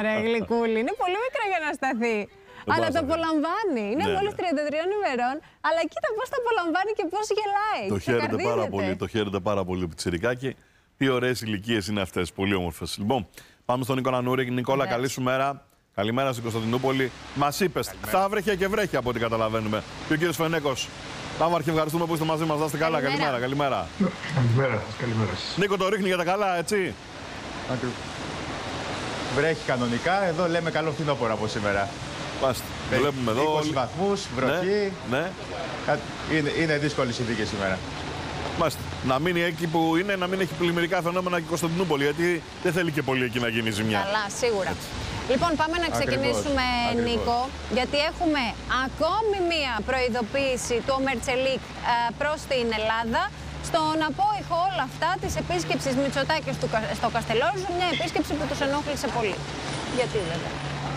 μωρέ γλυκούλη. Είναι πολύ μικρά για να σταθεί. Αλλά το απολαμβάνει. Είναι μόλις 33 ημερών, αλλά κοίτα πώς το απολαμβάνει και πώς γελάει. Το χαίρεται πάρα πολύ. Το χαίρεται πάρα πολύ, πιτσιρικάκι. Τι ωραίες ηλικίες είναι αυτές. Πολύ όμορφες. Λοιπόν, πάμε στον Νίκο Νανούρη. Νικόλα, καλή σου μέρα. Καλημέρα στην Κωνσταντινούπολη. Μας είπες, θα βρέχει και βρέχει από ό,τι καταλαβαίνουμε. Και ο κύριος Φενέκος. Πάμε και ευχαριστούμε που είστε μαζί μας. Να είστε καλά. Καλημέρα. Καλημέρα σας. Νίκο, το ρίχνει για τα καλά, έτσι. Βρέχει κανονικά. Εδώ λέμε καλό φθινόπωρο από σήμερα. Πάστε. Βλέπουμε εδώ. 20 βαθμούς, βροχή. Ναι. Είναι δύσκολη συνθήκη σήμερα. Μάστε. Να μείνει εκεί που είναι, να μην έχει πλημμυρικά φαινόμενα και η Κωνσταντινούπολη. Γιατί δεν θέλει και πολύ εκεί να γίνει ζημιά. Καλά, σίγουρα. Έτσι. Λοιπόν, πάμε να ξεκινήσουμε, Νίκο, γιατί έχουμε ακόμη μία προειδοποίηση του Ομερτσελίκ προς την Ελλάδα. Στον απόϊχο όλα αυτά της επίσκεψης Μητσοτάκη στο Καστελόριζο, μια επίσκεψη που τους ενόχλησε πολύ. Γιατί βέβαια.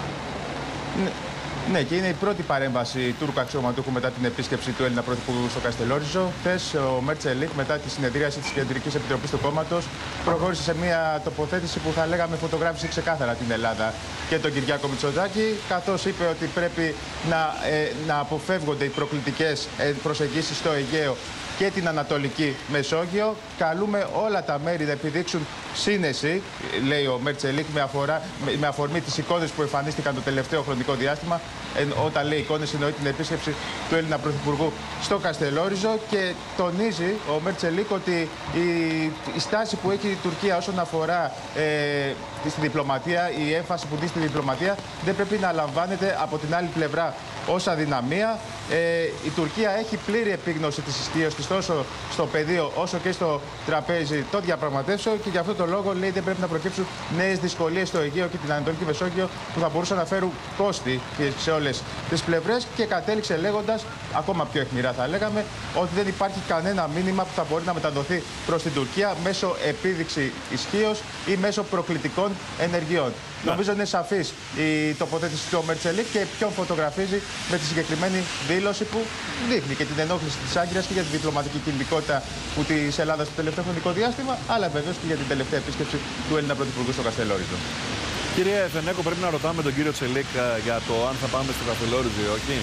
Ναι, και είναι η πρώτη παρέμβαση Τούρκου αξιωματούχου μετά την επίσκεψη του Έλληνα Πρωθυπουργού στο Καστελόριζο. Χθες ο Μέρτσελικ, μετά τη συνεδρίαση της Κεντρικής Επιτροπής του κόμματος, προχώρησε σε μια τοποθέτηση που θα λέγαμε φωτογράφησε ξεκάθαρα την Ελλάδα και τον Κυριάκο Μητσοτάκη, καθώς είπε ότι πρέπει να αποφεύγονται οι προκλητικές προσεγγίσεις στο Αιγαίο και την Ανατολική Μεσόγειο. Καλούμε όλα τα μέρη να επιδείξουν σύνεση, λέει ο Μέρτσελικ, με αφορμή τις εικόνες που εμφανίστηκαν το τελευταίο χρονικό διάστημα. Όταν λέει εικόνες, εννοεί την επίσκεψη του Έλληνα Πρωθυπουργού στο Καστελόριζο και τονίζει ο Μέρτσελικ ότι η στάση που έχει η Τουρκία όσον αφορά στη διπλωματία, η έμφαση που δίνει στη διπλωματία, δεν πρέπει να λαμβάνεται από την άλλη πλευρά ως αδυναμία. Η Τουρκία έχει πλήρη επίγνωση της ισχύως της τόσο στο πεδίο όσο και στο τραπέζι των διαπραγματεύσεων και γι' αυτό το λόγο λέει δεν πρέπει να προκύψουν νέες δυσκολίες στο Αιγαίο και την Ανατολική Μεσόγειο που θα μπορούσαν να φέρουν κόστη σε όλες τις πλευρές και κατέληξε λέγοντας, ακόμα πιο αιχμηρά θα λέγαμε, ότι δεν υπάρχει κανένα μήνυμα που θα μπορεί να μεταδοθεί προς την Τουρκία μέσω επίδειξη ισχύως ή μέσω προκλητικών ενεργειών. Νομίζω είναι σαφής η τοποθέτηση του Μέρτσελικ και ποιον φωτογραφίζει με τη συγκεκριμένη δήλωση που δείχνει και την ενόχληση της Άγκυρας και για τη διπλωματική κινητικότητα της Ελλάδας στο τελευταίο χρονικό διάστημα, αλλά βεβαίως και για την τελευταία επίσκεψη του Έλληνα Πρωθυπουργού στο Καστελόριζο. Κύριε Φενέκο, πρέπει να ρωτάμε τον κύριο Τσελίκ για το αν θα πάμε στο Καστελόριζο ή όχι.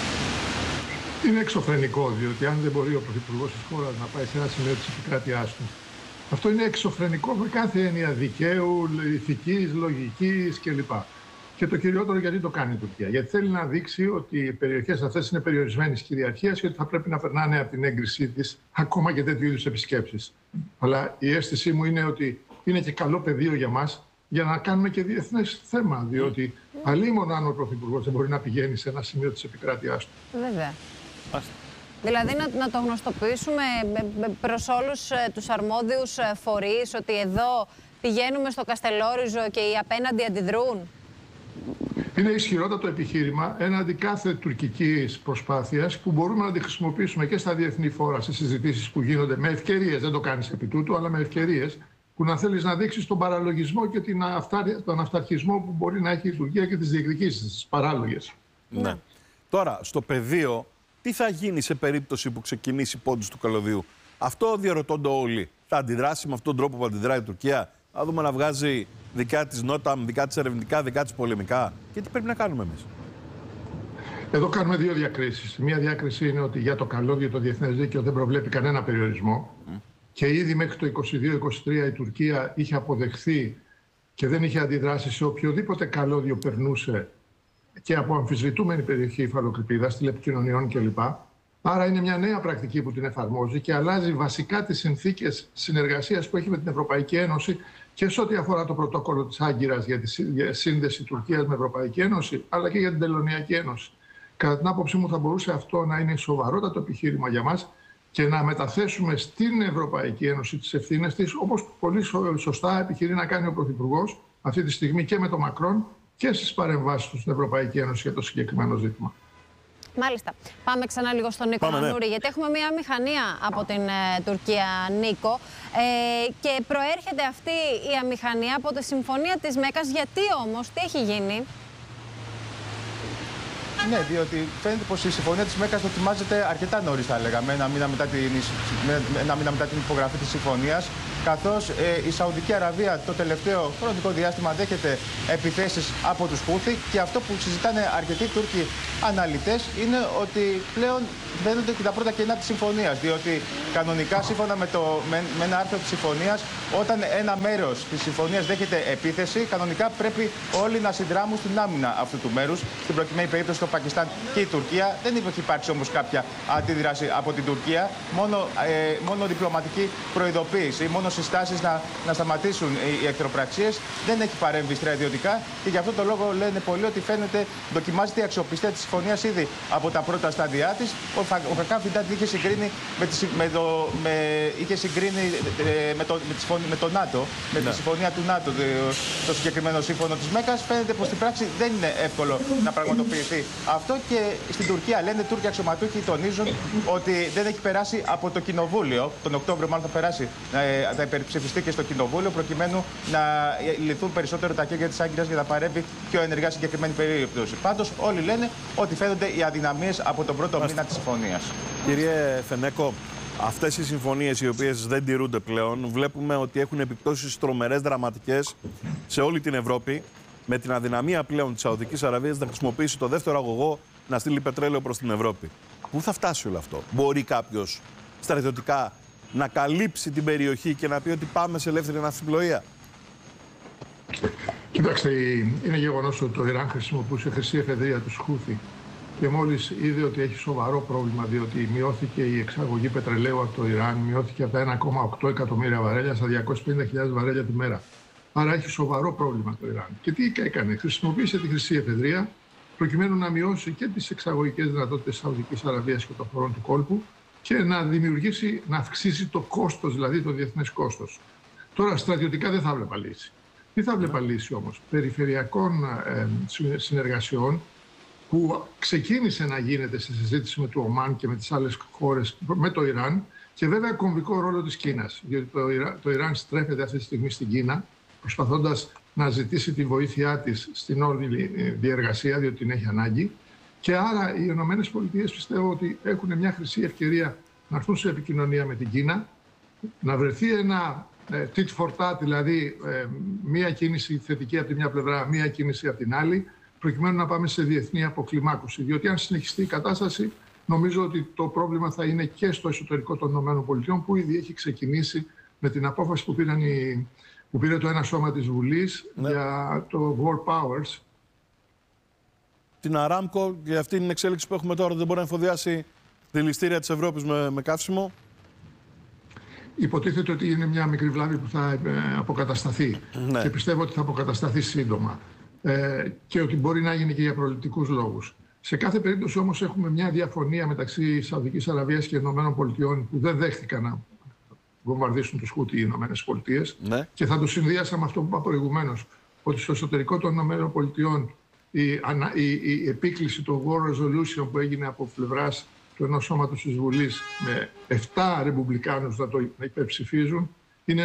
Είναι εξωφρενικό, διότι αν δεν μπορεί ο Πρωθυπουργός της χώρας να πάει σε ένα σημείο της επικράτειάς του, αυτό είναι εξωφρενικό με κάθε έννοια δικαίου, ηθικής, λογικής κλπ. Και το κυριότερο γιατί το κάνει η Τουρκία. Γιατί θέλει να δείξει ότι οι περιοχές αυτές είναι περιορισμένης κυριαρχίας και ότι θα πρέπει να περνάνε από την έγκρισή της ακόμα και τέτοιου είδους επισκέψεις. Αλλά η αίσθησή μου είναι ότι είναι και καλό πεδίο για μας για να κάνουμε και διεθνές θέμα. Διότι αλίμονο αν ο Πρωθυπουργός δεν μπορεί να πηγαίνει σε ένα σημείο της επικράτειάς του. Βέβαια. Δηλαδή να το γνωστοποιήσουμε προς όλους τους αρμόδιους φορείς ότι εδώ πηγαίνουμε στο Καστελόριζο και οι απέναντι αντιδρούν. Είναι ισχυρότατο επιχείρημα έναντι κάθε τουρκικής προσπάθειας που μπορούμε να τη χρησιμοποιήσουμε και στα διεθνή φόρα, σε συζητήσεις που γίνονται με ευκαιρίες, δεν το κάνεις επί τούτου, αλλά με ευκαιρίες που να θέλεις να δείξεις τον παραλογισμό και τον αυταρχισμό που μπορεί να έχει η Τουρκία και τις διεκδικήσεις της παράλογες. Ναι. Τώρα, στο πεδίο, τι θα γίνει σε περίπτωση που ξεκινήσει πόντους του καλωδίου. Αυτό διαρωτώνται όλοι. Θα αντιδράσει με αυτόν τον τρόπο που αντιδράει η Τουρκία. Θα δούμε να βγάζει δικά της νότα, δικά της ερευνητικά, δικά της πολεμικά. Και τι πρέπει να κάνουμε εμείς. Εδώ κάνουμε δύο διακρίσεις. Μία διάκριση είναι ότι για το καλώδιο το διεθνές δίκαιο δεν προβλέπει κανένα περιορισμό. Και ήδη μέχρι το 22-23 η Τουρκία είχε αποδεχθεί και δεν είχε αντιδράσει σε οποιοδήποτε καλώδιο περνούσε και από αμφισβητούμενη περιοχή υφαλοκρηπίδας, τηλεπικοινωνιών κλπ. Άρα είναι μια νέα πρακτική που την εφαρμόζει και αλλάζει βασικά τις συνθήκες συνεργασίας που έχει με την Ευρωπαϊκή Ένωση και σε ό,τι αφορά το πρωτόκολλο της Άγκυρας για τη σύνδεση Τουρκίας με Ευρωπαϊκή Ένωση, αλλά και για την Τελωνειακή Ένωση. Κατά την άποψή μου θα μπορούσε αυτό να είναι σοβαρότατο επιχείρημα για μας και να μεταθέσουμε στην Ευρωπαϊκή Ένωση τις ευθύνες της, όπως πολύ σωστά επιχειρεί να κάνει ο Πρωθυπουργός αυτή τη στιγμή και με τον Μακρόν και στις παρεμβάσεις του στην Ευρωπαϊκή Ένωση για το συγκεκριμένο ζήτημα. Μάλιστα. Πάμε ξανά λίγο στον Νίκο Νανούρη, γιατί έχουμε μια αμηχανία από την Τουρκία, Νίκο, και προέρχεται αυτή η αμηχανία από τη Συμφωνία της Μέκας. Γιατί όμως, τι έχει γίνει? Ναι, διότι φαίνεται πως η Συμφωνία της Μέκας δοκιμάζεται αρκετά νωρίς, θα λέγαμε, ένα μήνα μετά την υπογραφή της συμφωνίας. καθώς η Σαουδική Αραβία το τελευταίο χρονικό διάστημα δέχεται επιθέσεις από τους Χούθι, και αυτό που συζητάνε αρκετοί Τούρκοι αναλυτές είναι ότι πλέον φαίνονται και τα πρώτα κενά της συμφωνίας. Διότι κανονικά, σύμφωνα με ένα άρθρο της συμφωνίας, όταν ένα μέρος της συμφωνίας δέχεται επίθεση, κανονικά πρέπει όλοι να συνδράμουν στην άμυνα αυτού του μέρους. Στην προκειμένη περίπτωση το Πακιστάν και η Τουρκία. Δεν έχει υπάρξει όμως κάποια αντίδραση από την Τουρκία. Μόνο διπλωματική προειδοποίηση, μόνο συστάσεις να σταματήσουν οι εχθροπραξίες. Δεν έχει παρέμβει στρατιωτικά, και γι' αυτό το λόγο λένε πολλοί ότι δοκιμάζεται η αξιοπιστία της συμφωνίας ήδη από τα πρώτα στάδια της. Ο Χακάν Φιντάντ είχε συγκρίνει με το ΝΑΤΟ, με τη συμφωνία του ΝΑΤΟ, το συγκεκριμένο σύμφωνο της Μέκκας. Φαίνεται πως στην πράξη δεν είναι εύκολο να πραγματοποιηθεί αυτό, και στην Τουρκία λένε, Τούρκοι αξιωματούχοι τονίζουν ότι δεν έχει περάσει από το Κοινοβούλιο. Τον Οκτώβριο μάλλον θα υπερψηφιστεί και στο Κοινοβούλιο, προκειμένου να λυθούν περισσότερο τα χέρια της Άγκυρας για να παρέμβει πιο ενεργά συγκεκριμένη περίπτωση. Πάντως όλοι λένε ότι φαίνονται οι αδυναμίες από τον πρώτο μήνα της συμφωνίας. Κύριε Φενέκο, αυτές οι συμφωνίες οι οποίες δεν τηρούνται πλέον, βλέπουμε ότι έχουν επιπτώσεις τρομερές, δραματικές σε όλη την Ευρώπη, με την αδυναμία πλέον της Σαουδικής Αραβίας να χρησιμοποιήσει το δεύτερο αγωγό να στείλει πετρέλαιο προς την Ευρώπη. Πού θα φτάσει όλο αυτό? Μπορεί κάποιος στρατιωτικά να καλύψει την περιοχή και να πει ότι πάμε σε ελεύθερη ναυσιπλοεία? Κοιτάξτε, είναι γεγονός ότι το Ιράν χρησιμοποιούσε χρυσή εφεδρεία τους Χούθι, και μόλις είδε ότι έχει σοβαρό πρόβλημα, διότι μειώθηκε η εξαγωγή πετρελαίου από το Ιράν, μειώθηκε από τα 1,8 εκατομμύρια βαρέλια στα 250.000 βαρέλια τη μέρα. Άρα έχει σοβαρό πρόβλημα το Ιράν. Και τι έκανε? Χρησιμοποίησε τη χρυσή εφεδρεία προκειμένου να μειώσει και τις εξαγωγικές δυνατότητες της Σαουδικής Αραβίας και των χωρών του κόλπου, και να αυξήσει το κόστος, δηλαδή το διεθνές κόστος. Τώρα στρατιωτικά δεν θα βλέπα λύση. Τι θα βλέπα λύση όμως? Περιφερειακών συνεργασιών, που ξεκίνησε να γίνεται στη συζήτηση με το Ομάν και με τις άλλες χώρες, με το Ιράν, και βέβαια κομβικό ρόλο της Κίνας. Διότι το Ιράν στρέφεται αυτή τη στιγμή στην Κίνα, προσπαθώντας να ζητήσει τη βοήθειά της στην όλη διεργασία, διότι την έχει ανάγκη. Και άρα οι ΗΠΑ πιστεύω ότι έχουν μια χρυσή ευκαιρία να έρθουν σε επικοινωνία με την Κίνα, να βρεθεί ένα tit for tat, δηλαδή μία κίνηση θετική από τη μια πλευρά, μία κίνηση από την άλλη, προκειμένου να πάμε σε διεθνή αποκλιμάκωση. Διότι αν συνεχιστεί η κατάσταση, νομίζω ότι το πρόβλημα θα είναι και στο εσωτερικό των ΗΠΑ, που ήδη έχει ξεκινήσει με την απόφαση που πήρε το ένα σώμα της Βουλής για το War Powers. Την Aramco, και αυτή είναι η εξέλιξη που έχουμε τώρα, δεν μπορεί να εφοδιάσει τη ληστήρια της Ευρώπης με καύσιμο. Υποτίθεται ότι είναι μια μικρή βλάβη που θα αποκατασταθεί. Ναι. Και πιστεύω ότι θα αποκατασταθεί σύντομα. Και ότι μπορεί να γίνει και για προληπτικούς λόγους. Σε κάθε περίπτωση όμως έχουμε μια διαφωνία μεταξύ Σαουδικής Αραβίας και ΗΠΑ, που δεν δέχτηκαν να βομβαρδίσουν τους Χούτι οι ΗΠΑ. Ναι. Και θα το συνδύασα με αυτό που είπα προηγουμένως, ότι στο εσωτερικό των ΗΠΑ η επίκληση, το War Resolution που έγινε από πλευράς του ενός σώματος της Βουλής με 7 ρεπουμπλικάνους να το υπερψηφίζουν, είναι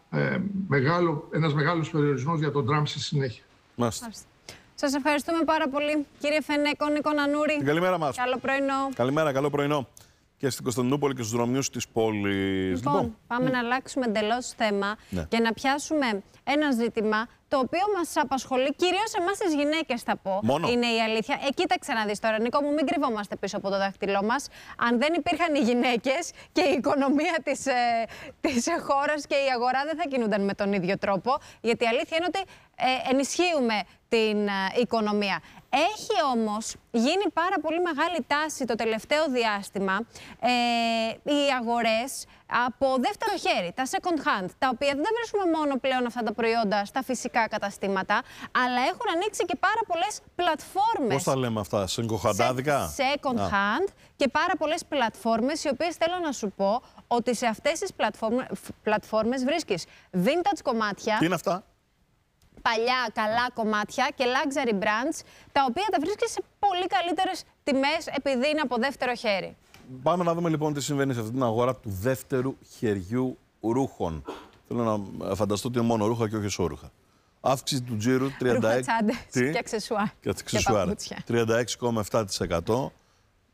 ένας μεγάλος περιορισμός για τον Τραμπ στη συνέχεια. Σας ευχαριστούμε πάρα πολύ, κύριε Φενέκο, Νίκο Νανούρη. Καλημέρα μας. Καλό πρωινό. Καλημέρα, καλό πρωινό. Και στην Κωνσταντινούπολη και στους δρομιούς της πόλης. Λοιπόν, πάμε να αλλάξουμε εντελώς θέμα και να πιάσουμε ένα ζήτημα το οποίο μας απασχολεί, κυρίως εμάς τις γυναίκες, θα πω. Μόνο. Είναι η αλήθεια. Κοίταξε να δεις τώρα, Νίκο μου, μην κρυβόμαστε πίσω από το δάχτυλό μας. Αν δεν υπήρχαν οι γυναίκες και η οικονομία της χώρας και η αγορά δεν θα κινούνταν με τον ίδιο τρόπο. Γιατί η αλήθεια είναι ότι ενισχύουμε την οικονομία. Έχει όμως γίνει πάρα πολύ μεγάλη τάση το τελευταίο διάστημα οι αγορές από δεύτερο χέρι, τα second hand, τα οποία δεν βρίσκουμε μόνο πλέον αυτά τα προϊόντα στα φυσικά καταστήματα, αλλά έχουν ανοίξει και πάρα πολλές πλατφόρμες. Πώς τα λέμε αυτά, σενκοχαντάδικα? Second hand και πάρα πολλές πλατφόρμες, οι οποίες θέλω να σου πω ότι σε αυτές τις πλατφόρμες βρίσκεις vintage κομμάτια. Τι είναι αυτά? Παλιά, καλά κομμάτια και luxury brands, τα οποία τα βρίσκεις σε πολύ καλύτερες τιμές επειδή είναι από δεύτερο χέρι. Πάμε να δούμε λοιπόν τι συμβαίνει σε αυτή την αγορά του δεύτερου χεριού ρούχων. Θέλω να φανταστώ ότι είναι μόνο ρούχα και όχι εσώρουχα. Αύξηση του τζίρου 36%. Ρούχα, τσάντες και αξεσουάρ. 36,7%.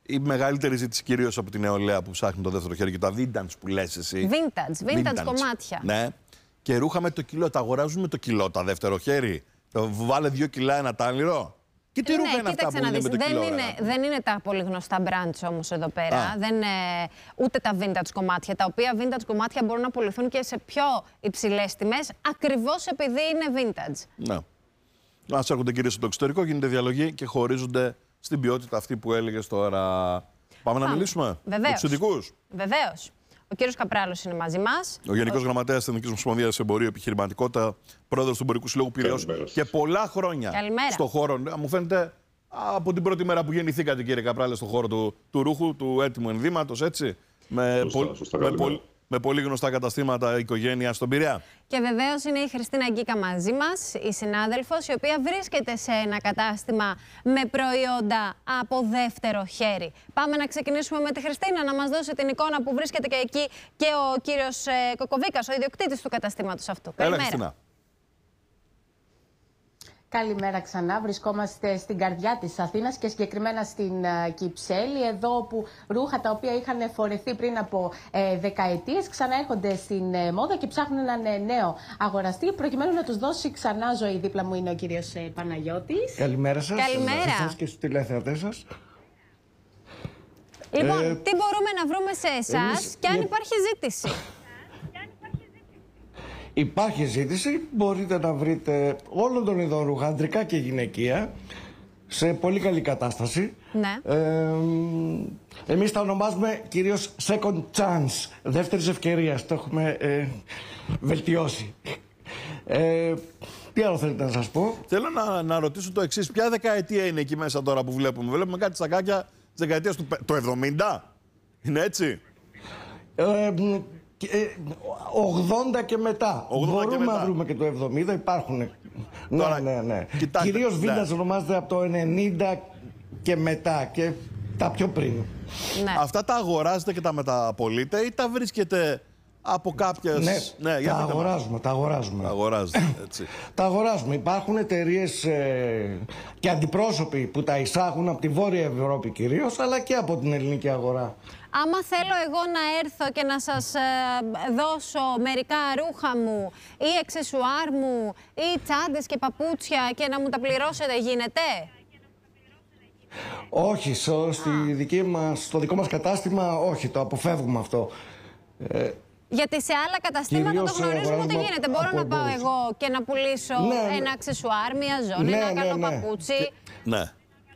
η μεγαλύτερη ζήτηση κυρίως από την νεολαία που ψάχνει το δεύτερο χέρι και τα vintage που λες εσύ. Vintage κομμάτια. Ναι. Και ρούχα με το κιλό. Τα αγοράζουν με το κιλό τα δεύτερο χέρι. Βάλε 2 κιλά ένα τάλιρο. Και τι ρούχα είναι αυτά που είναι με το κιλό. Δεν είναι τα πολύ γνωστά brands όμως εδώ πέρα. Ούτε τα vintage κομμάτια. Τα οποία vintage κομμάτια μπορούν να πουληθούν και σε πιο υψηλές τιμές, ακριβώς επειδή είναι vintage. Ναι. Ας έρχονται κυρίως στο εξωτερικό, γίνεται διαλογή και χωρίζονται στην ποιότητα αυτή που έλεγες τώρα. Πάμε να μιλήσουμε με τους ειδικούς. Βεβαίως. Ο κύριος Καπράλος είναι μαζί μας. Ο Γενικός Γραμματέας της Εθνικής Ομοσπονδίας Εμπορίου Επιχειρηματικότητα, πρόεδρος του Εμπορικού Συλλόγου Πειραιώς και πολλά χρόνια στο χώρο. Μου φαίνεται από την πρώτη μέρα που γεννηθήκατε, κύριε Καπράλε, στον χώρο του ρούχου, του έτοιμου ενδύματος, έτσι. Με πολύ γνωστά καταστήματα οικογένεια στον Πειραιά. Και βεβαίως είναι η Χριστίνα Γκίκα μαζί μας, η συνάδελφος, η οποία βρίσκεται σε ένα κατάστημα με προϊόντα από δεύτερο χέρι. Πάμε να ξεκινήσουμε με τη Χριστίνα, να μας δώσει την εικόνα που βρίσκεται και εκεί και ο κύριος Κοκοβίκας, ο ιδιοκτήτης του καταστήματος αυτού. Καλημέρα. Καλημέρα ξανά. Βρισκόμαστε στην καρδιά της Αθήνας και συγκεκριμένα στην Κυψέλη, εδώ όπου ρούχα τα οποία είχαν φορεθεί πριν από δεκαετίες ξαναέρχονται στην μόδα και ψάχνουν έναν νέο αγοραστή προκειμένου να τους δώσει ξανά ζωή. Δίπλα μου είναι ο κύριος Παναγιώτης. Καλημέρα σας. Καλημέρα. Σε εσάς και στους τηλεθεατές σας. Λοιπόν, τι μπορούμε να βρούμε σε εσάς και αν υπάρχει ζήτηση? Υπάρχει ζήτηση, μπορείτε να βρείτε όλων των ειδών ρούχα, αντρικά και γυναικεία, σε πολύ καλή κατάσταση. Ναι. Εμείς τα ονομάζουμε κυρίως second chance, δεύτερης ευκαιρίας, το έχουμε βελτιώσει. Τι άλλο θέλετε να σας πω? Θέλω να ρωτήσω το εξής, ποια δεκαετία είναι εκεί μέσα τώρα που βλέπουμε? Βλέπουμε κάτι σακάκια της δεκαετίας του 70, είναι έτσι? 80 και μετά. Μπορούμε να βρούμε και το 70, υπάρχουν. Τώρα, ναι. Κυρίως vintage ονομάζεται από το 90 και μετά και τα πιο πριν. Ναι. Αυτά τα αγοράζετε και τα μεταπολείτε ή τα βρίσκετε από κάποιες... Ναι, τα αγοράζουμε. Τα αγοράζετε, έτσι. Τα αγοράζουμε. Υπάρχουν εταιρείες και αντιπρόσωποι που τα εισάγουν από τη Βόρεια Ευρώπη κυρίως, αλλά και από την ελληνική αγορά. Άμα θέλω εγώ να έρθω και να σας δώσω μερικά ρούχα μου ή εξεσουάρ μου ή τσάντες και παπούτσια και να μου τα πληρώσετε, γίνεται? Όχι, στο δικό μας κατάστημα όχι, το αποφεύγουμε αυτό. Γιατί σε άλλα καταστήματα το γνωρίζουμε ότι γίνεται. Μπορώ να πάω εγώ και να πουλήσω ένα αξεσουάρ, μια ζώνη, ένα καλό παπούτσι. Ναι.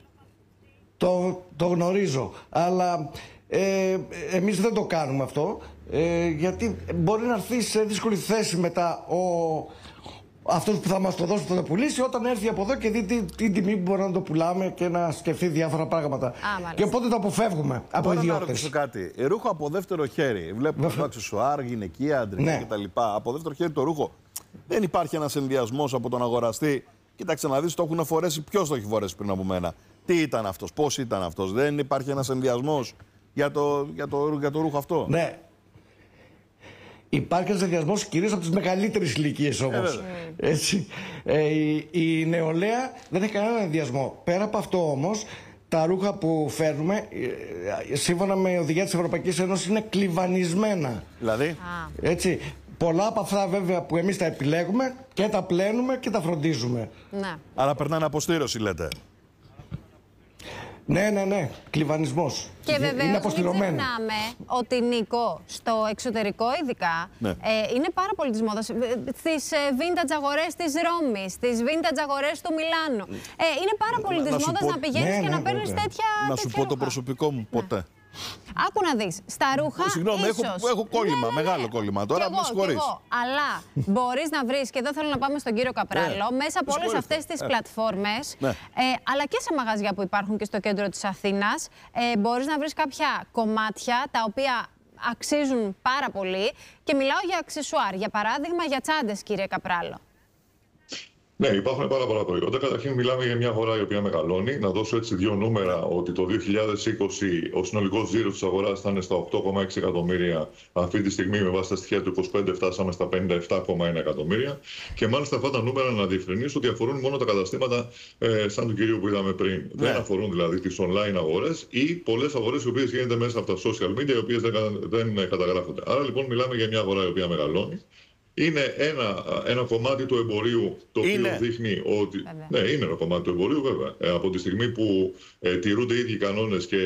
Το γνωρίζω, αλλά εμείς δεν το κάνουμε αυτό, γιατί μπορεί να έρθει σε δύσκολη θέση μετά αυτός που θα μας το δώσει, που θα το πουλήσει, όταν έρθει από εδώ και δει την τιμή που μπορούμε να το πουλάμε και να σκεφτεί διάφορα πράγματα. Και οπότε το αποφεύγουμε από ιδιώτες. Να ρωτήσω κάτι. Ρούχο από δεύτερο χέρι. Βλέπουμε το αξεσουάρ, γυναικεία, αντρικά κτλ. Από δεύτερο χέρι το ρούχο. Δεν υπάρχει ένας ενδιασμός από τον αγοραστή? Κοίταξε να δεις, το έχουν φορέσει. Ποιος το έχει φορέσει πριν από μένα? Τι ήταν αυτός? Πώς ήταν αυτός? Δεν υπάρχει ένας ενδιασμός για το ρούχο αυτό? Ναι. Υπάρχει ένας ενδιασμός κυρίως από τις μεγαλύτερες ηλικίες όμως. Έτσι. Η νεολαία δεν έχει κανένα ενδιασμό. Πέρα από αυτό όμως, τα ρούχα που φέρνουμε, σύμφωνα με οδηγία της Ευρωπαϊκής Ένωσης, είναι κλιβανισμένα. Δηλαδή? Έτσι. Πολλά από αυτά βέβαια που εμείς τα επιλέγουμε και τα πλένουμε και τα φροντίζουμε. Ναι. Άρα περνάνε αποστήρωση, λέτε? Ναι. Κλιβανισμός. Και βεβαίως μην ξεχνάμε ότι, Νίκο, στο εξωτερικό ειδικά, είναι πάρα πολύ της μόδας. Στις vintage αγορές της Ρώμης, στις vintage αγορές του Μιλάνου. Είναι πάρα πολύ της μόδας να πηγαίνεις και να παίρνεις τέτοια Να σου πω το προσωπικό μου ποτέ. Άκου να δεις, στα ρούχα συγγνώμη, έχω κόλλημα, μεγάλο κόλλημα τώρα, με συγχωρείς. Αλλά μπορείς να βρεις, και εδώ θέλω να πάμε στον κύριο Καπράλο, μέσα από όλες αυτές τις πλατφόρμες, αλλά και σε μαγαζιά που υπάρχουν και στο κέντρο της Αθήνας, μπορείς να βρεις κάποια κομμάτια τα οποία αξίζουν πάρα πολύ και μιλάω για αξεσουάρ, για παράδειγμα για τσάντες, κύριε Καπράλο. Ναι, υπάρχουν πάρα πολλά προϊόντα. Καταρχήν, μιλάμε για μια αγορά η οποία μεγαλώνει. Να δώσω έτσι δύο νούμερα, ότι το 2020 ο συνολικός τζίρος της αγοράς θα είναι στα 8,6 εκατομμύρια. Αυτή τη στιγμή, με βάση τα στοιχεία του 2025, φτάσαμε στα 57,1 εκατομμύρια. Και μάλιστα αυτά τα νούμερα, να διευκρινίσω, ότι αφορούν μόνο τα καταστήματα σαν του κυρίου που είδαμε πριν. Ναι. Δεν αφορούν δηλαδή τις online αγορές ή πολλές αγορές οι οποίες γίνονται μέσα από τα social media, οι οποίες δεν καταγράφονται. Άρα λοιπόν, μιλάμε για μια αγορά η οποία μεγαλώνει. Είναι ένα κομμάτι του εμπορίου το οποίο δείχνει ότι. Ναι, είναι ένα κομμάτι του εμπορίου, βέβαια. Από τη στιγμή που τηρούνται οι ίδιοι κανόνες και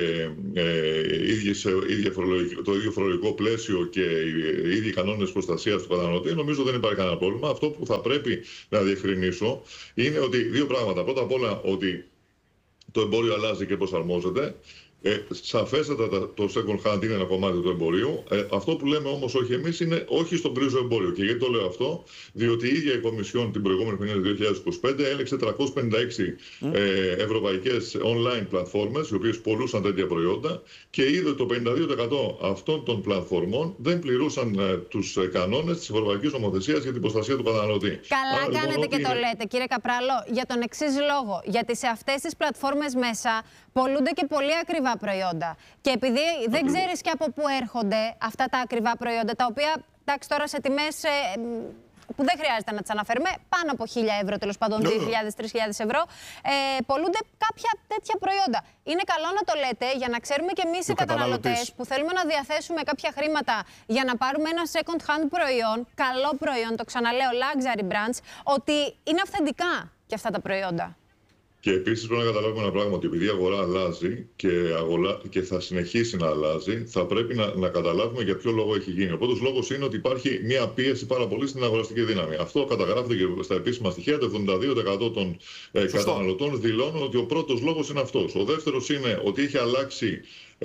το ίδιο φορολογικό πλαίσιο και οι ίδιοι κανόνες προστασίας του καταναλωτή, νομίζω δεν υπάρχει κανένα πρόβλημα. Αυτό που θα πρέπει να διευκρινίσω είναι ότι δύο πράγματα. Πρώτα απ' όλα, ότι το εμπόριο αλλάζει και προσαρμόζεται. Σαφέστατα το second hand είναι ένα κομμάτι του εμπορίου. Αυτό που λέμε όμως όχι εμείς είναι όχι στον γκρίζο εμπόριο. Και γιατί το λέω αυτό? Διότι η ίδια η Κομισιόν την προηγούμενη χρονιά του 2025 έλεξε 356 ευρωπαϊκές online πλατφόρμες, οι οποίες πωλούσαν τέτοια προϊόντα, και είδε ότι το 52% αυτών των πλατφορμών δεν πληρούσαν τους κανόνες της Ευρωπαϊκής Νομοθεσίας για την προστασία του καταναλωτή. Καλά κάνετε και το λέτε, κύριε Καπράλο, για τον εξής λόγο. Γιατί σε αυτές τις πλατφόρμες μέσα πολλούνται και πολύ ακριβά προϊόντα. Και επειδή δεν ξέρεις και από πού έρχονται αυτά τα ακριβά προϊόντα, τα οποία, εντάξει, τώρα σε τιμές που δεν χρειάζεται να τις αναφέρουμε, πάνω από 1.000 ευρώ, τέλος πάντων 2.000-3.000 ευρώ, πολλούνται κάποια τέτοια προϊόντα. Είναι καλό να το λέτε για να ξέρουμε και εμείς οι καταναλωτές που θέλουμε να διαθέσουμε κάποια χρήματα για να πάρουμε ένα second hand προϊόν, καλό προϊόν, το ξαναλέω, luxury brands, ότι είναι αυθεντικά και αυτά τα προϊόντα. Και επίσης πρέπει να καταλάβουμε ένα πράγμα, ότι επειδή η αγορά αλλάζει και θα συνεχίσει να αλλάζει, θα πρέπει να καταλάβουμε για ποιο λόγο έχει γίνει. Ο πρώτος λόγος είναι ότι υπάρχει μια πίεση πάρα πολύ στην αγοραστική δύναμη. Αυτό καταγράφεται και στα επίσημα στοιχεία. Το 72% των καταναλωτών δηλώνουν ότι ο πρώτος λόγος είναι αυτός. Ο δεύτερος είναι ότι έχει αλλάξει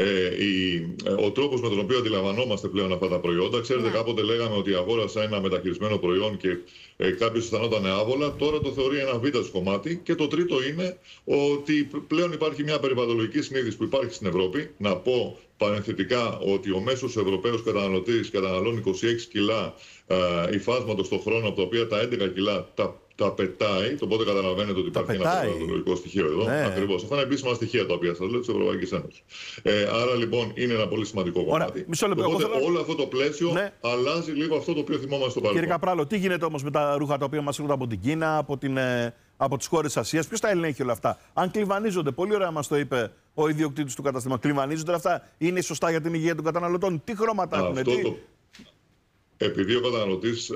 ο τρόπος με τον οποίο αντιλαμβανόμαστε πλέον αυτά τα προϊόντα. Ξέρετε, κάποτε λέγαμε ότι αγόρασα ένα μεταχειρισμένο προϊόν και κάποιος αισθανόταν άβολα. Τώρα το θεωρεί ένα β' κομμάτι. Και το τρίτο είναι ότι πλέον υπάρχει μια περιβαλλοντική συνείδηση που υπάρχει στην Ευρώπη. Να πω παρενθετικά ότι ο μέσος Ευρωπαίος καταναλωτής καταναλώνει 26 κιλά υφάσματος το χρόνο, από τα οποία τα 11 κιλά τα πετάει. Οπότε καταλαβαίνετε ότι υπάρχει ένα περιβαλλοντικό στοιχείο εδώ. Ναι. Ακριβώς. Αυτά είναι επίσημα στοιχεία τα οποία σας λέω της Ευρωπαϊκής Ένωσης. Άρα λοιπόν είναι ένα πολύ σημαντικό κομμάτι. Οπότε όλο αυτό το πλαίσιο αλλάζει λίγο αυτό το οποίο θυμόμαστε στο παρελθόν. Κύριε Καπράλο, τι γίνεται όμως με τα ρούχα τα οποία μας έρχονται από την Κίνα, από τις χώρες της Ασίας? Ποιος τα ελέγχει όλα αυτά? Αν κλιβανίζονται, πολύ ωραία μας το είπε ο ιδιοκτήτης του καταστήματος, κλιβανίζονται αυτά? Είναι σωστά για την υγεία των καταναλωτών? Τι χρώματα έχουν? Επειδή ο καταναλωτής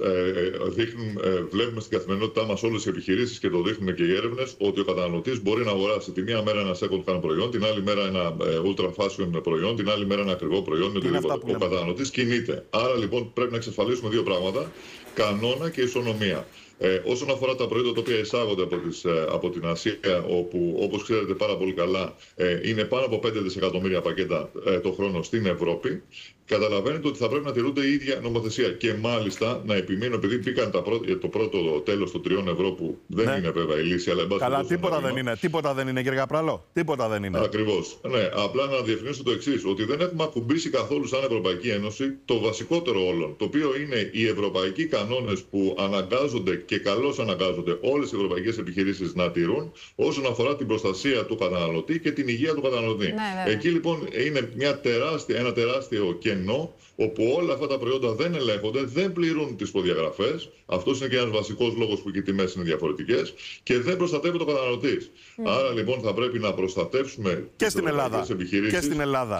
βλέπουμε στην καθημερινότητά μας όλες τις επιχειρήσεις και το δείχνουν και οι έρευνες, ότι ο καταναλωτής μπορεί να αγοράσει τη μία μέρα ένα second hand προϊόν, την άλλη μέρα ένα ultra fashion προϊόν, την άλλη μέρα ένα ακριβό προϊόν. Ο καταναλωτής κινείται. Άρα λοιπόν πρέπει να εξασφαλίσουμε δύο πράγματα: κανόνα και ισονομία. Όσον αφορά τα προϊόντα τα οποία εισάγονται από την Ασία, όπου όπως ξέρετε πάρα πολύ καλά είναι πάνω από 5 δισεκατομμύρια πακέτα το χρόνο στην Ευρώπη, καταλαβαίνετε ότι θα πρέπει να τηρούνται η ίδια νομοθεσία. Και μάλιστα να επιμείνω, επειδή μπήκαν το πρώτο τέλος των 3 ευρώ, που δεν είναι βέβαια η λύση, αλλά εν πάση περιπτώσει. Τίποτα δεν είναι. Τίποτα δεν είναι, κύριε Καπράλο. Τίποτα δεν είναι. Ακριβώς. Ναι, απλά να διευκρινίσω το εξής: ότι δεν έχουμε ακουμπήσει καθόλου σαν Ευρωπαϊκή Ένωση το βασικότερο όλων, το οποίο είναι οι ευρωπαϊκοί κανόνες που αναγκάζονται και καλώς αναγκάζονται όλες οι ευρωπαϊκές επιχειρήσεις να τηρούν όσον αφορά την προστασία του καταναλωτή και την υγεία του καταναλωτή. Ναι, εκεί λοιπόν είναι ένα τεράστιο κενό, όπου όλα αυτά τα προϊόντα δεν ελέγχονται, δεν πληρούν τις προδιαγραφές. Αυτός είναι και ένας βασικός λόγος που οι τιμές είναι διαφορετικές και δεν προστατεύει το καταναλωτής. Άρα λοιπόν θα πρέπει να προστατεύσουμε και στην Ελλάδα. Και στην Ελλάδα.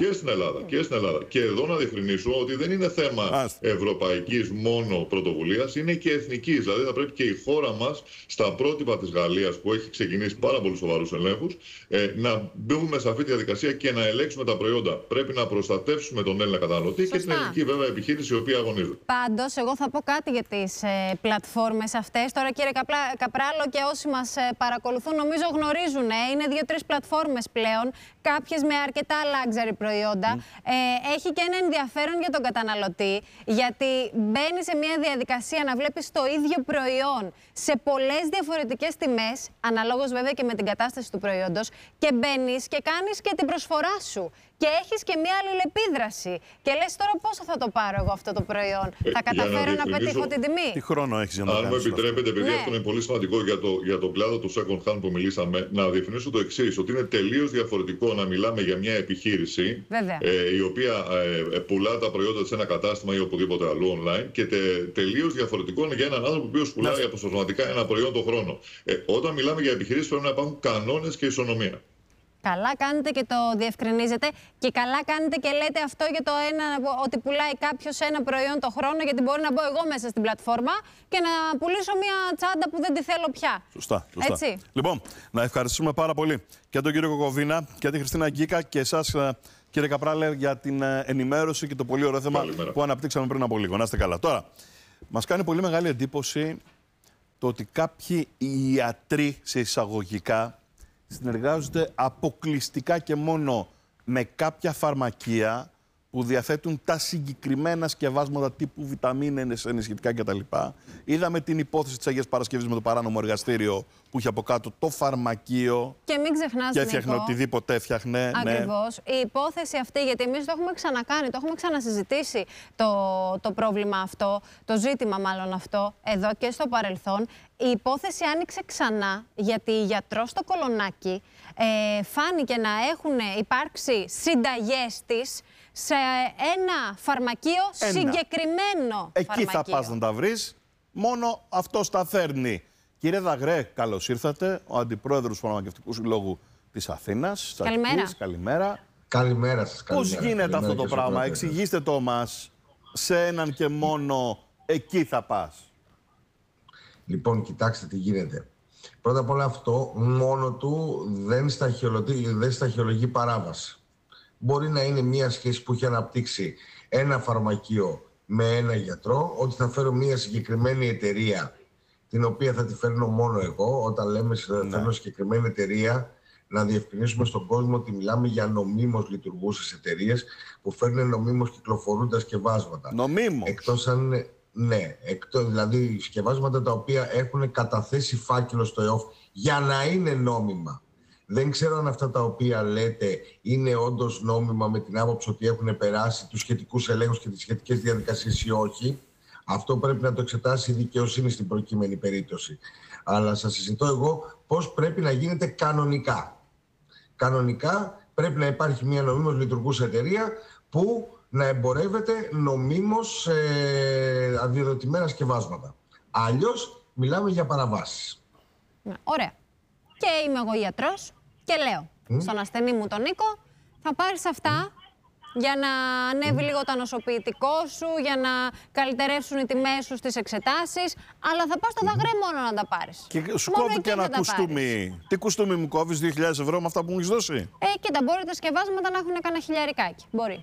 Και εδώ να διευκρινίσω ότι δεν είναι θέμα ευρωπαϊκής μόνο πρωτοβουλίας, είναι και εθνικής. Δηλαδή θα πρέπει και η χώρα μας, στα πρότυπα της Γαλλίας, που έχει ξεκινήσει πάρα πολύ σοβαρούς ελέγχους, να μπούμε σε αυτή τη διαδικασία και να ελέγξουμε τα προϊόντα. Πρέπει να προστατεύσουμε τον Έλληνα καταναλωτή και την ελληνική βέβαια επιχείρηση η οποία αγωνίζεται. Πάντως, εγώ θα πω κάτι για τις πλατφόρμες αυτές. Τώρα, κύριε Καπράλο, και όσοι μας παρακολουθούν, νομίζω γνωρίζουν. Είναι 2-3 πλατφόρμες πλέον, κάποιες με αρκετά luxury προϊόντα. Έχει και ένα ενδιαφέρον για τον καταναλωτή, γιατί μπαίνει σε μια διαδικασία να βλέπεις το ίδιο προϊόν σε πολλές διαφορετικές τιμές, αναλόγως βέβαια και με την κατάσταση του προϊόντος, και μπαίνεις και κάνεις και την προσφορά σου. και έχεις και μία αλληλεπίδραση. Και λες τώρα πόσο θα το πάρω εγώ αυτό το προϊόν, θα καταφέρω να πετύχω την τιμή. Τι χρόνο έχεις για να το κάνεις? Αν μου επιτρέπετε, επειδή ναι. αυτό είναι πολύ σημαντικό για το κλάδο του second hand που μιλήσαμε, να διευκρινίσω το εξής, ότι είναι τελείως διαφορετικό να μιλάμε για μια επιχείρηση η οποία πουλά τα προϊόντα σε ένα κατάστημα ή οπουδήποτε αλλού online και τελείως διαφορετικό είναι για έναν άνθρωπο που πουλάει αποσπασματικά ένα προϊόν το χρόνο. Όταν μιλάμε για επιχειρήσεις πρέπει να υπάρχουν κανόνες και ισονομία. Καλά κάνετε και το διευκρινίζετε και καλά κάνετε και λέτε αυτό για το ένα, ότι πουλάει κάποιος ένα προϊόν το χρόνο, γιατί μπορεί να μπω εγώ μέσα στην πλατφόρμα και να πουλήσω μια τσάντα που δεν τη θέλω πια. Σωστά. Έτσι. Λοιπόν, να ευχαριστούμε πάρα πολύ και τον κύριο Κοκοβίνα και την Χριστίνα Γκίκα και εσάς, κύριε Καπράλε, για την ενημέρωση και το πολύ ωραίο θέμα που αναπτύξαμε πριν από λίγο. Να είστε καλά. Τώρα, μας κάνει πολύ μεγάλη εντύπωση το ότι κάποιοι ιατροί, σε εισαγωγικά, συνεργάζονται αποκλειστικά και μόνο με κάποια φαρμακεία που διαθέτουν τα συγκεκριμένα σκευάσματα τύπου βιταμίνες, ενισχυτικά κτλ. Είδαμε την υπόθεση της Αγίας Παρασκευής με το παράνομο εργαστήριο που είχε από κάτω το φαρμακείο. Και μην ξεχνάς, και έφτιαχνε οτιδήποτε έφτιαχνε. Ακριβώς. Ναι. Η υπόθεση αυτή, γιατί εμείς το έχουμε ξανακάνει, το έχουμε ξανασυζητήσει το πρόβλημα αυτό, το ζήτημα μάλλον αυτό, εδώ και στο παρελθόν. Η υπόθεση άνοιξε ξανά γιατί οι γιατρός στο Κολονάκι φάνηκε να έχουν υπάρξει συνταγές της σε ένα φαρμακείο συγκεκριμένο. Εκεί φαρμακείο. Θα πας να τα βρεις, μόνο αυτός τα φέρνει. Κύριε Δαγρέ, καλώς ήρθατε, ο Αντιπρόεδρος του Φαρμακευτικού Συλλόγου της Αθήνας. Καλημέρα. Καλημέρα. Καλημέρα σας. Πώς γίνεται αυτό το πράγμα, εξηγήστε το μας, σε έναν και μόνο εκεί θα πας. Λοιπόν, κοιτάξτε τι γίνεται. Πρώτα απ' όλα αυτό μόνο του δεν σταχυολογεί παράβαση. Μπορεί να είναι μια σχέση που έχει αναπτύξει ένα φαρμακείο με ένα γιατρό, ότι θα φέρω μια συγκεκριμένη εταιρεία, την οποία θα τη φέρνω μόνο εγώ. Όταν λέμε θα φέρνω συγκεκριμένη εταιρεία, να διευκρινίσουμε στον κόσμο ότι μιλάμε για νομίμως λειτουργούσες εταιρείες που φέρνουν νομίμως κυκλοφορούντα σκευάσματα. Νομίμως. Εκτός αν ναι, δηλαδή σκευάσματα τα οποία έχουν καταθέσει φάκελο στο ΕΟΦ για να είναι νόμιμα. Δεν ξέρω αν αυτά τα οποία λέτε είναι όντως νόμιμα με την άποψη ότι έχουν περάσει τους σχετικούς ελέγχους και τις σχετικές διαδικασίες ή όχι. Αυτό πρέπει να το εξετάσει η δικαιοσύνη στην προκείμενη περίπτωση. Αλλά σας συζητώ εγώ πώς πρέπει να γίνεται κανονικά. Κανονικά πρέπει να υπάρχει μια νομίμως λειτουργούσα εταιρεία που να εμπορεύεται νομίμως αδειοδοτημένα σκευάσματα. Αλλιώς μιλάμε για παραβάσεις. Ωραία. Και είμαι εγώ ιατρός και λέω στον ασθενή μου τον Νίκο, θα πάρεις αυτά για να ανέβει λίγο το νοσοποιητικό σου, για να καλυτερεύσουν οι τιμές σου στις εξετάσεις, αλλά θα πας στο Δαγρέ μόνο να τα πάρεις. Και σου κόβει και ένα κουστούμι. Τι κουστούμι μου κόβεις, 2.000 ευρώ με αυτά που μου έχεις δώσει? Κοίτα, μπορεί τα σκευάσματα να έχουν κανένα χιλιαρικάκι. Μπορεί.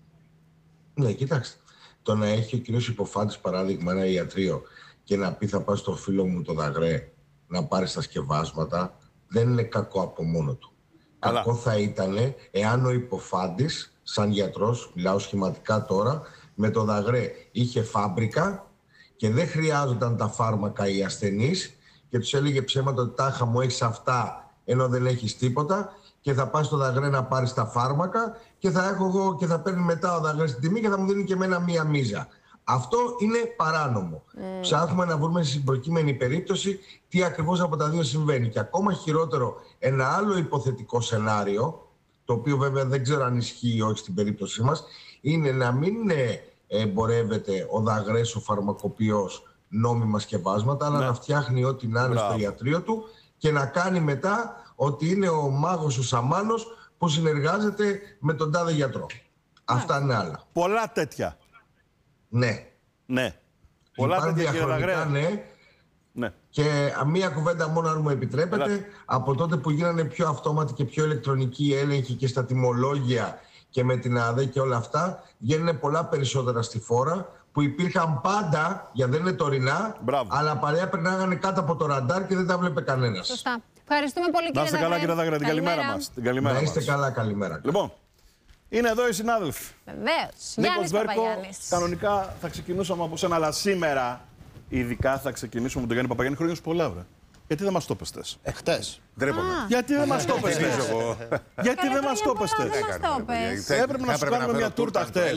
Ναι, κοιτάξτε. Το να έχει ο κύριος Υποφάντης, παράδειγμα, ένα ιατρείο και να πει θα πάω στο φίλο μου το Δαγρέ να πάρεις τα σκευάσματα, δεν είναι κακό από μόνο του. Αλλά κακό θα ήταν εάν ο Υποφάντης, σαν γιατρός, μιλάω σχηματικά τώρα, με το Δαγρέ είχε φάμπρικα και δεν χρειάζονταν τα φάρμακα οι ασθενείς και τους έλεγε ψέματα ότι τάχα μου έχεις αυτά ενώ δεν έχεις τίποτα και θα πας στο Δαγρέ να πάρεις τα φάρμακα και θα έχω εγώ και θα παίρνει μετά ο Δαγρέ στην τιμή και θα μου δίνει και εμένα μία μίζα. Αυτό είναι παράνομο. Ψάχνουμε να βρούμε στην προκείμενη περίπτωση τι ακριβώς από τα δύο συμβαίνει. Και ακόμα χειρότερο, ένα άλλο υποθετικό σενάριο, το οποίο βέβαια δεν ξέρω αν ισχύει ή όχι στην περίπτωσή μας, είναι να μην εμπορεύεται ο Δαγρές, ο φαρμακοποιός, νόμιμα σκευάσματα, αλλά να φτιάχνει ό,τι να είναι στο ιατρείο του και να κάνει μετά ότι είναι ο μάγος ο Σαμάνος που συνεργάζεται με τον τάδε γιατρό. Αυτά είναι άλλα. Πολλά τέτοια. Ναι. Ναι. Πολλά τέτοια, κύριε Δαγρέ. Ναι. Και μία κουβέντα μόνο, αν μου επιτρέπετε, από τότε που γίνανε πιο αυτόματοι και πιο ηλεκτρονικοί έλεγχοι και στα τιμολόγια και με την ΑΔΕ και όλα αυτά, βγαίνουν πολλά περισσότερα στη φόρα που υπήρχαν πάντα, για δεν είναι τωρινά, αλλά παλιά περνάγανε κάτω από το ραντάρ και δεν τα βλέπε κανένας. Σωστά. Ευχαριστούμε πολύ, κύριε Δαγρέ. Να είστε καλά, κύριε Δαγρέ. Την καλημέρα μας. Να είστε καλά, καλημέρα. Λοιπόν, είναι εδώ οι συνάδελφοι. Βεβαίως. Νίκος Βέρκο, κανονικά θα ξεκινούσαμε από σένα, αλλά σήμερα ειδικά θα ξεκινήσουμε με τον Γιάννη Παπαγιάννη. Χρόνια σου πολλά, βρε. Γιατί δεν μας το πες? Χτες. Ντρέπομαι. Γιατί δεν μας το πες? Γιατί δεν μας το πες? Έπρεπε να σου κάνουμε μια τούρτα χτες.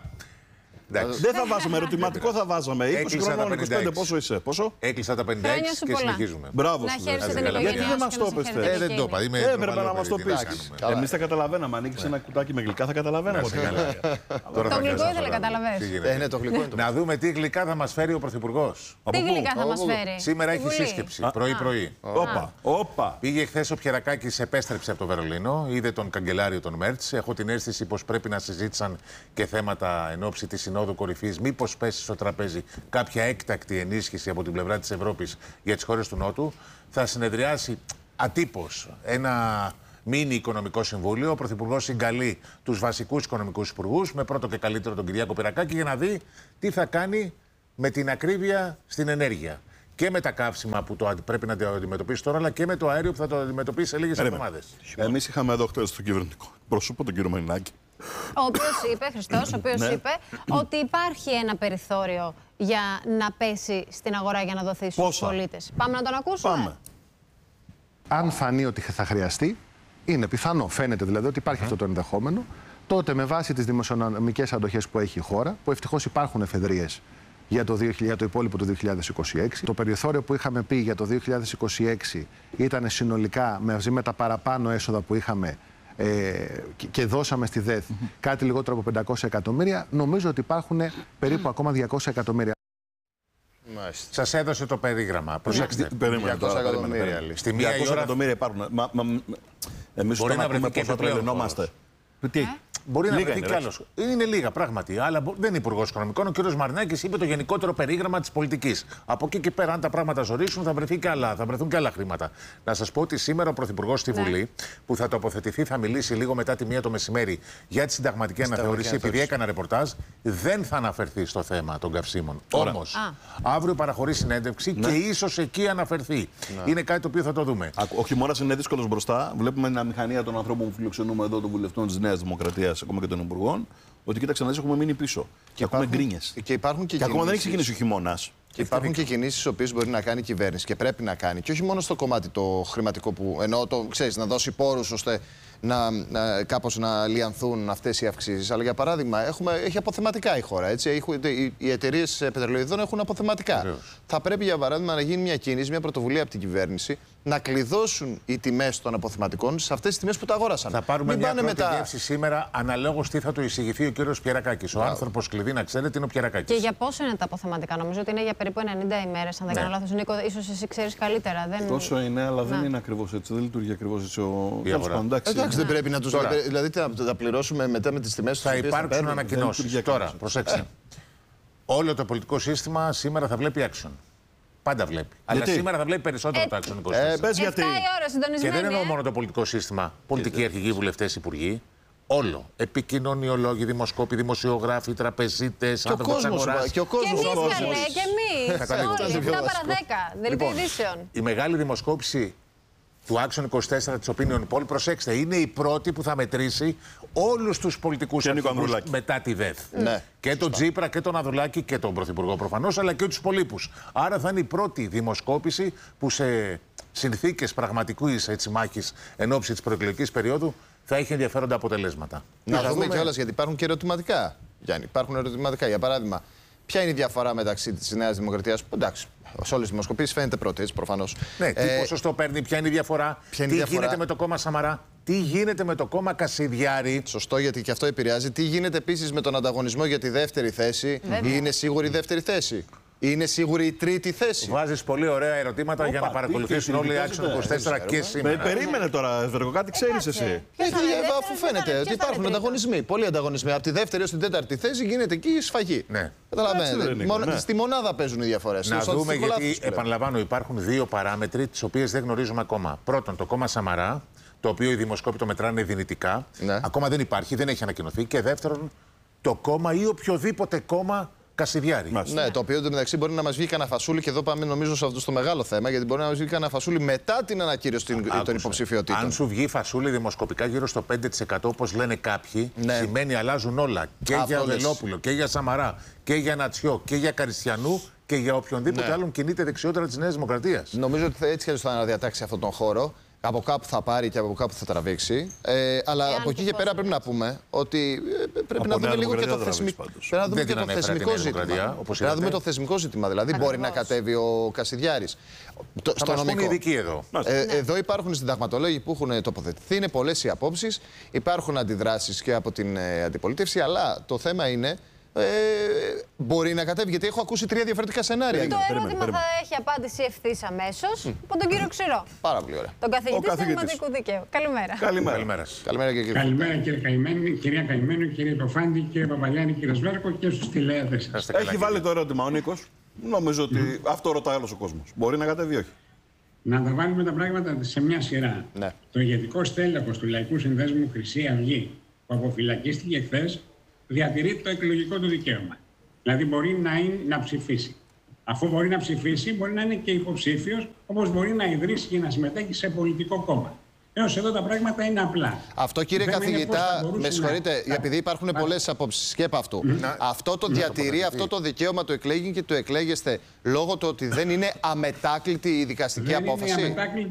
Δεν θα βάζαμε ερωτηματικό, θα βάζαμε. 20 χρονών, 25, πόσο είσαι? Πόσο? Έκλεισα τα 56 και συνεχίζουμε. Μπράβο σου. Γιατί δεν μας το πες? Δεν το είπα. Έπρεπε να μας το πεις. Εμείς τα καταλαβαίναμε. Αν ανοίξεις ένα κουτάκι με γλυκά, θα καταλαβαίναμε. Το γλυκό ήθελε, καταλαβαίνεις. Να δούμε τι γλυκά θα μας φέρει ο Πρωθυπουργός. Τι γλυκά θα μας φέρει? Σήμερα έχει σύσκεψη, πρωί-πρωί. Όπα. Πήγε χθες ο Πιερακάκης, επέστρεψε από το Βερολίνο, είδε τον καγκελάριο των Μέρτς. Έχω την αίσθηση πως πρέπει να συζήτησαν και θέματα εν ώψη της Συνόδου Κορυφής. Μήπως πέσει στο τραπέζι κάποια έκτακτη ενίσχυση από την πλευρά της Ευρώπης για τις χώρες του Νότου. Θα συνεδριάσει ατύπως ένα μίνι οικονομικό συμβούλιο. Ο Πρωθυπουργός συγκαλεί τους βασικούς οικονομικούς υπουργούς, με πρώτο και καλύτερο τον Κυριάκο Πιερακάκη, για να δει τι θα κάνει με την ακρίβεια στην ενέργεια. Και με τα καύσιμα που πρέπει να το αντιμετωπίσει τώρα, αλλά και με το αέριο που θα το αντιμετωπίσει σε λίγες εβδομάδες. Εμείς είχαμε εδώ χτες στο κυβερνητικό πρόσωπο, τον κύριο Μαρινάκη. Ο οποίος είπε, Χριστός, ο οποίος είπε ότι υπάρχει ένα περιθώριο για να πέσει στην αγορά για να δοθεί στους πολίτες. Πάμε να τον ακούσουμε. Πάμε. Αν φανεί ότι θα χρειαστεί, είναι πιθανό, φαίνεται δηλαδή ότι υπάρχει αυτό το ενδεχόμενο, τότε με βάση τις δημοσιονομικές αντοχές που έχει η χώρα, που ευτυχώς υπάρχουν εφεδρίες για το υπόλοιπο του 2026. Το περιθώριο που είχαμε πει για το 2026 ήταν συνολικά μαζί με τα παραπάνω έσοδα που είχαμε και δώσαμε στη ΔΕΘ κάτι λιγότερο από 500 εκατομμύρια. Νομίζω ότι υπάρχουν περίπου ακόμα 200 εκατομμύρια. Σας έδωσε το περίγραμμα. Προσέξτε. 200 εκατομμύρια. Στη μία 200 εκατομμύρια υπάρχουν. Εμείς μπορεί να πούμε πώς θα τρελαινόμαστε. Τι? Μπορεί να βρεθεί κι άλλο. Είναι λίγα πράγματι. Αλλά δεν είναι υπουργός Οικονομικών. Ο κ. Μαρινάκης είπε το γενικότερο περίγραμμα της πολιτικής. Από εκεί και πέρα, αν τα πράγματα ζορίσουν, θα βρεθούν και άλλα χρήματα. Να σας πω ότι σήμερα ο Πρωθυπουργός στη Βουλή, που θα τοποθετηθεί, θα μιλήσει λίγο μετά τη 1 το μεσημέρι για τη συνταγματική αναθεώρηση. Επειδή έκανα ρεπορτάζ, δεν θα αναφερθεί στο θέμα των καυσίμων. Όμως, αύριο παραχωρεί συνέντευξη και ίσως εκεί αναφερθεί. Είναι κάτι το οποίο θα το δούμε. Ο χειμώνας είναι δύσκολος μπροστά. Βλέπουμε μια μηχανία των ανθρώπων που φιλοξενούμε εδώ, των βουλευτών της Νέας Δημοκρατίας, ακόμα και των υπουργών, ότι κοίταξε να δεις, έχουμε μείνει πίσω. Και έχουμε γκρίνιες. Και ακόμα δεν έχει ξεκινήσει ο χειμώνας. Και υπάρχουν και κινήσεις τις οποίες μπορεί να κάνει η κυβέρνηση και πρέπει να κάνει. Και όχι μόνο στο κομμάτι το χρηματικό που εννοώ, να δώσει πόρους ώστε κάπως να λιανθούν αυτές οι αυξήσεις. Αλλά για παράδειγμα, έχει αποθεματικά η χώρα. Έτσι. Οι εταιρείες πετρελαιοειδών έχουν αποθεματικά. Βεβαίως. Θα πρέπει για παράδειγμα να γίνει μια κίνηση, μια πρωτοβουλία από την κυβέρνηση να κλειδώσουν οι τιμές των αποθεματικών σε αυτές τις τιμές που τα αγόρασαν. Θα πάρουμε μια πρώτη γεύση σήμερα, αναλόγως τι θα του εισηγηθεί ο κύριος Πιερακάκης. Ο άνθρωπος κλειδί, να ξέρετε, είναι ο Πιερακάκης. Και για πόσο είναι τα αποθεματικά? Νομίζω ότι είναι για περίπου 90 ημέρες, αν δεν κάνω λάθος. Νίκο, ίσως εσύ ξέρεις καλύτερα. Τόσο είναι, αλλά δεν είναι ακριβώς έτσι. Δεν λειτουργεί ακριβώς έτσι η αγορά. Εντάξει, δεν πρέπει να τους. Δηλαδή, θα πληρώσουμε μετά με τις τιμές. Θα υπάρξουν ανακοινώσεις. Τώρα, προσέξτε. Όλο το πολιτικό σύστημα σήμερα θα βλέπει action. Πάντα βλέπει. Αλλά σήμερα θα βλέπει περισσότερο το action 24. Πες γιατί. 7 η ώρα συντονισμένη. Και δεν εννοώ μόνο το πολιτικό σύστημα. Πολιτικοί αρχηγοί, βουλευτές, υπουργοί. Όλο. Επικοινωνιολόγοι, δημοσκόποι, δημοσιογράφοι, τραπεζίτες, άνθρωποι της αγοράς. Και ο κόσμος. Και εμείς καλέ, και εμείς. Όλοι, 7 παρα 10. Δελτίο ειδήσεων. Η μεγάλη δημοσκόπηση του Action 24 της Opinion Poll, προσέξτε, είναι η πρώτη που θα μετρήσει όλους τους πολιτικούς αρχηγούς μετά τη ΔΕΘ. Ναι. Και τον Τσίπρα και τον Ανδρουλάκη και τον Πρωθυπουργό προφανώς, αλλά και τους υπολείπους. Άρα θα είναι η πρώτη δημοσκόπηση που σε συνθήκες πραγματικής μάχης εν ώψη της προεκλογικής περίοδου θα έχει ενδιαφέροντα αποτελέσματα. Να δούμε κιόλας, γιατί υπάρχουν και ερωτηματικά. Γιάννη, υπάρχουν ερωτηματικά. Για παράδειγμα, ποια είναι η διαφορά μεταξύ της Νέας Δημοκρατίας, που εντάξει, σε όλες τις δημοσκοπήσεις φαίνεται πρώτη, έτσι προφανώς. Ναι, τι ποσοστό παίρνει, ποια είναι η διαφορά, γίνεται με το κόμμα Σαμαρά, τι γίνεται με το κόμμα Κασιδιάρη. Σωστό, γιατί και αυτό επηρεάζει. Τι γίνεται επίσης με τον ανταγωνισμό για τη δεύτερη θέση. Είναι σίγουρη η δεύτερη θέση? Είναι σίγουρη η τρίτη θέση? Βάζεις πολύ ωραία ερωτήματα για να παρακολουθήσουν όλοι οι Action 24 και σήμερα. Περίμενε τώρα, Βεργο, κάτι ξέρεις εσύ. Αφού φαίνεται ότι υπάρχουν ανταγωνισμοί, πολλοί ανταγωνισμοί. Από τη δεύτερη έως την τέταρτη θέση γίνεται εκεί η σφαγή. Ναι. Καταλαβαίνετε. Στη μονάδα παίζουν οι διαφορές. Να δούμε, γιατί επαναλαμβάνω, υπάρχουν δύο παράμετροι τις οποίες δεν γνωρίζουμε ακόμα. Πρώτον, το κόμμα Σαμαρά, το οποίο οι δημοσκόποι το μετράνε δυνητικά. Ναι. Ακόμα δεν υπάρχει, δεν έχει ανακοινωθεί. Και δεύτερον, το κόμμα ή οποιοδήποτε κόμμα Κασιδιάρη. Ναι, το οποίο μεταξύ μπορεί να μας βγει κανένα φασούλι, και εδώ πάμε νομίζω σε αυτό το μεγάλο θέμα, γιατί μπορεί να μας βγει κανένα φασούλι μετά την ανακοίνωση των υποψηφιότητων. Αν σου βγει φασούλι δημοσκοπικά γύρω στο 5%, όπως λένε κάποιοι, σημαίνει αλλάζουν όλα. Και για Βελόπουλο και για Σαμαρά και για Νατσιό και για Καριστιανού και για οποιονδήποτε άλλον κινείται δεξιότερα της Νέας Δημοκρατίας. Νομίζω ότι έτσι θα αναδιατάξει αυτόν τον χώρο. Από κάπου θα πάρει και από κάπου θα τραβήξει. Αλλά από εκεί και πέρα πρέπει να πούμε ότι πρέπει να δούμε λίγο και το θεσμικό ζήτημα. Πρέπει να δούμε το θεσμικό ζήτημα. Δηλαδή, μπορεί να κατέβει ο Κασιδιάρης. Στο νομικό. Ειδικοί εδώ. Εδώ υπάρχουν συνταγματολόγοι που έχουν τοποθετηθεί. Είναι πολλές οι απόψεις. Υπάρχουν αντιδράσεις και από την αντιπολίτευση. Αλλά το θέμα είναι. Μπορεί να κατέβει, γιατί έχω ακούσει 3 διαφορετικά σενάρια. Το ερώτημα θα έχει απάντηση ευθύς αμέσως από τον κύριο Ξηρό. Πάρα πολύ ωραία. Τον καθηγητή συνταγματικού δικαίου. Καλημέρα. Καλημέρα κύριε Ξηρό. Καλημέρα κύριε Καημένη, κυρία Καημένη, κύριε Ποφάντη, κύριε Παπαγιάννη, κύριε Σβέρκο και στους τηλεέδες σας. Έχει βάλει το ερώτημα ο Νίκος. Νομίζω ότι αυτό ρωτάει όλος ο κόσμος. Μπορεί να κατέβει ή όχι? Να τα βάλουμε τα πράγματα σε μια σειρά. Ναι. Το ηγετικό στέλεχος του Λαϊκού Συνδέσμου Χρυσή Αυγή, που αποφυλακίστηκε χθες, διατηρεί το εκλογικό του δικαίωμα. Δηλαδή μπορεί να ψηφίσει. Αφού μπορεί να ψηφίσει, μπορεί να είναι και υποψήφιος, όπως μπορεί να ιδρύσει και να συμμετέχει σε πολιτικό κόμμα. Έως εδώ τα πράγματα είναι απλά. Αυτό, κύριε καθηγητά, με συγχωρείτε, επειδή υπάρχουν πολλές απόψεις και από αυτού. Αυτό το διατηρεί, αυτό το δικαίωμα του εκλέγει και του εκλέγεστε λόγω του ότι δεν είναι αμετάκλητη η δικαστική απόφαση.